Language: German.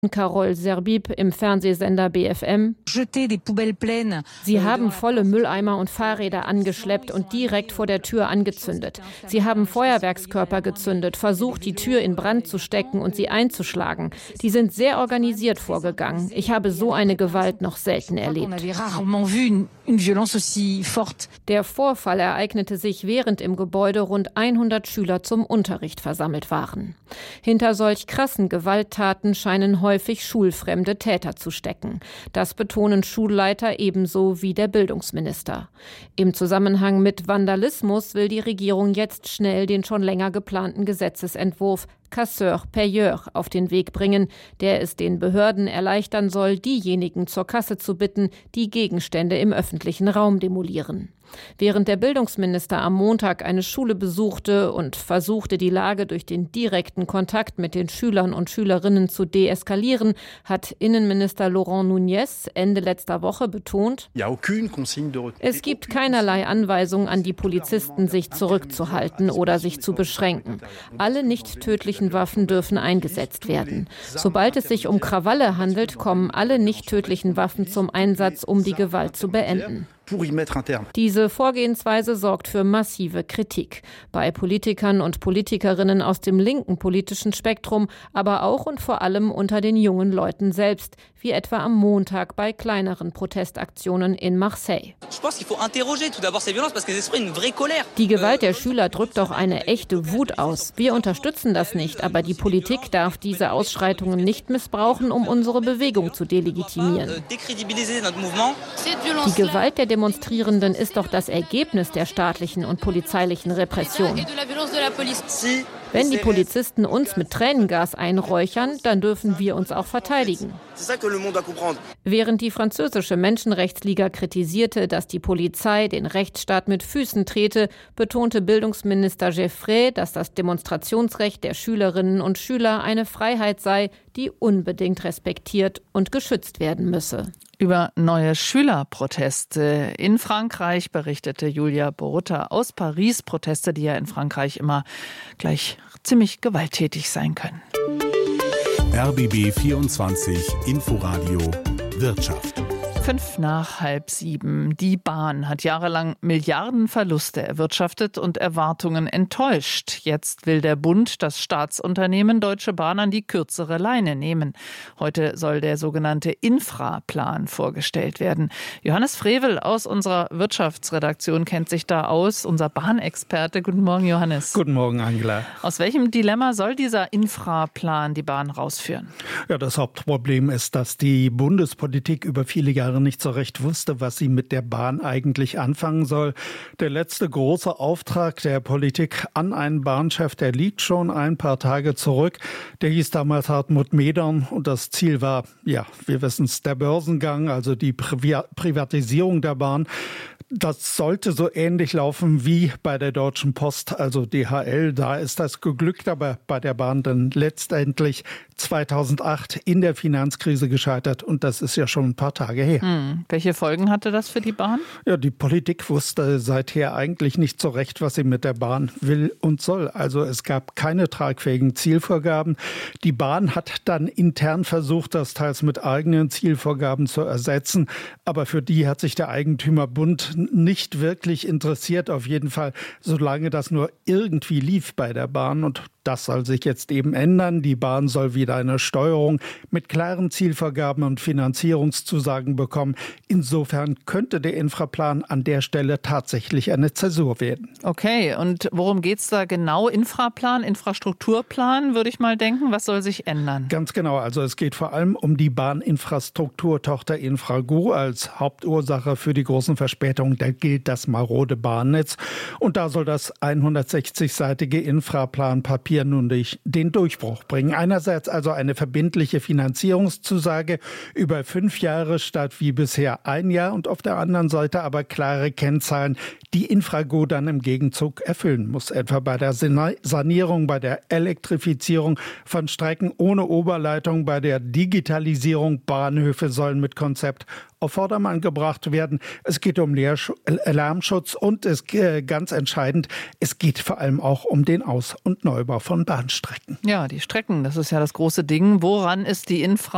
Carole Zerbib im Fernsehsender BFM. Sie haben volle Mülleimer und Fahrräder angeschleppt und direkt vor der Tür angezündet. Sie haben Feuerwerkskörper gezündet, versucht, die Tür in Brand zu stecken und sie einzuschlagen. Die sind sehr organisiert vorgegangen. Ich habe so eine Gewalt noch selten erlebt. Der Vorfall ereignete sich, während im Gebäude rund 100 Schüler zum Unterricht versammelt waren. Hinter solch krassen Gewalttaten scheinen häufig schulfremde Täter zu stecken. Das betonen Schulleiter ebenso wie der Bildungsminister. Im Zusammenhang mit Vandalismus will die Regierung jetzt schnell den schon länger geplanten Gesetzesentwurf Casseur-Payeur auf den Weg bringen, der es den Behörden erleichtern soll, diejenigen zur Kasse zu bitten, die Gegenstände im öffentlichen Raum demolieren. Während der Bildungsminister am Montag eine Schule besuchte und versuchte, die Lage durch den direkten Kontakt mit den Schülern und Schülerinnen zu deeskalieren, hat Innenminister Laurent Nunez Ende letzter Woche betont, es gibt keinerlei Anweisung an die Polizisten, sich zurückzuhalten oder sich zu beschränken. Alle nicht tödlichen Waffen dürfen eingesetzt werden. Sobald es sich um Krawalle handelt, kommen alle nicht tödlichen Waffen zum Einsatz, um die Gewalt zu beenden. Diese Vorgehensweise sorgt für massive Kritik. Bei Politikern und Politikerinnen aus dem linken politischen Spektrum, aber auch und vor allem unter den jungen Leuten selbst, wie etwa am Montag bei kleineren Protestaktionen in Marseille. Die Gewalt der Schüler drückt doch eine echte Wut aus. Wir unterstützen das nicht, aber die Politik darf diese Ausschreitungen nicht missbrauchen, um unsere Bewegung zu delegitimieren. Die Gewalt der Demonstrierenden ist doch das Ergebnis der staatlichen und polizeilichen Repression. Wenn die Polizisten uns mit Tränengas einräuchern, dann dürfen wir uns auch verteidigen. Während die französische Menschenrechtsliga kritisierte, dass die Polizei den Rechtsstaat mit Füßen trete, betonte Bildungsminister Geffray, dass das Demonstrationsrecht der Schülerinnen und Schüler eine Freiheit sei, die unbedingt respektiert und geschützt werden müsse. Über neue Schülerproteste in Frankreich berichtete Julia Borutta aus Paris. Proteste, die ja in Frankreich immer gleich ziemlich gewalttätig sein können. RBB 24 Inforadio Wirtschaft. 6:05. Die Bahn hat jahrelang Milliardenverluste erwirtschaftet und Erwartungen enttäuscht. Jetzt will der Bund das Staatsunternehmen Deutsche Bahn an die kürzere Leine nehmen. Heute soll der sogenannte Infraplan vorgestellt werden. Johannes Frevel aus unserer Wirtschaftsredaktion kennt sich da aus, unser Bahnexperte. Guten Morgen, Johannes. Guten Morgen, Angela. Aus welchem Dilemma soll dieser Infraplan die Bahn rausführen? Ja, das Hauptproblem ist, dass die Bundespolitik über viele Jahre nicht so recht wusste, was sie mit der Bahn eigentlich anfangen soll. Der letzte große Auftrag der Politik an einen Bahnchef, der liegt schon ein paar Tage zurück. Der hieß damals Hartmut Medorn und das Ziel war, ja, wir wissen es, der Börsengang, also die Privatisierung der Bahn. Das sollte so ähnlich laufen wie bei der Deutschen Post, also DHL. Da ist das geglückt, aber bei der Bahn dann letztendlich 2008 in der Finanzkrise gescheitert. Und das ist ja schon ein paar Tage her. Welche Folgen hatte das für die Bahn? Ja, die Politik wusste seither eigentlich nicht so recht, was sie mit der Bahn will und soll. Also es gab keine tragfähigen Zielvorgaben. Die Bahn hat dann intern versucht, das teils mit eigenen Zielvorgaben zu ersetzen. Aber für die hat sich der Eigentümerbund nicht wirklich interessiert, auf jeden Fall, solange das nur irgendwie lief bei der Bahn. Und das soll sich jetzt eben ändern. Die Bahn soll wieder eine Steuerung mit klaren Zielvorgaben und Finanzierungszusagen bekommen. Insofern könnte der Infraplan an der Stelle tatsächlich eine Zäsur werden. Okay, und worum geht es da genau? Infraplan, Infrastrukturplan, würde ich mal denken. Was soll sich ändern? Ganz genau. Also es geht vor allem um die Bahninfrastrukturtochter Infrago als Hauptursache für die großen Verspätungen. Da gilt das marode Bahnnetz. Und da soll das 160-seitige Infraplanpapier nun den Durchbruch bringen. Einerseits also eine verbindliche Finanzierungszusage über 5 Jahre statt wie bisher 1 Jahr und auf der anderen Seite aber klare Kennzahlen, die Infrago dann im Gegenzug erfüllen muss. Etwa bei der Sanierung, bei der Elektrifizierung von Strecken ohne Oberleitung, bei der Digitalisierung. Bahnhöfe sollen mit Konzept auf Vordermann gebracht werden. Es geht um Lärmschutz und ganz entscheidend, es geht vor allem auch um den Aus- und Neubau von Bahnstrecken. Ja, die Strecken, das ist ja das große Ding. Woran ist die Infra